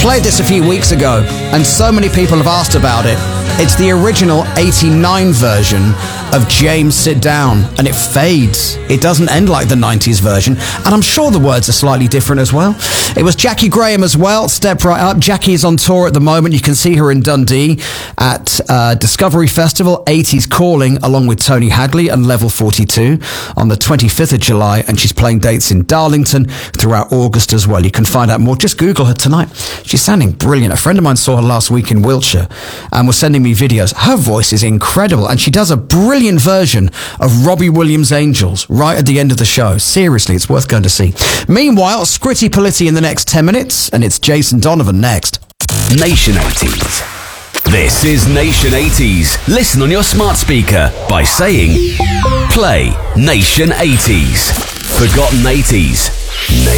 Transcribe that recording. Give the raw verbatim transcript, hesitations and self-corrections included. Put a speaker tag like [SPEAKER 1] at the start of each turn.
[SPEAKER 1] played this a few weeks ago, and so many people have asked about it. It's the original eighty-nine version of James Sit Down, and it fades. It doesn't end like the nineties version, and I'm sure the words are slightly different as well. It was Jackie Graham as well. Step right up. Jackie's on tour at the moment. You can see her in Dundee at uh, Discovery Festival, eighties Calling, along with Tony Hadley and Level forty-two on the twenty-fifth of July, and she's playing dates in Darlington throughout August as well. You can find out more. Just Google her tonight. She's sounding brilliant. A friend of mine saw her last week in Wiltshire and was sending me videos. Her voice is incredible, and she does a brilliant version of Robbie Williams' Angels right at the end of the show. Seriously, it's worth going to see. Meanwhile, Scritti Politti in the next ten minutes, and it's Jason Donovan next.
[SPEAKER 2] Nation eighties. This is Nation eighties. Listen on your smart speaker by saying, play Nation eighties. Forgotten eighties. Nation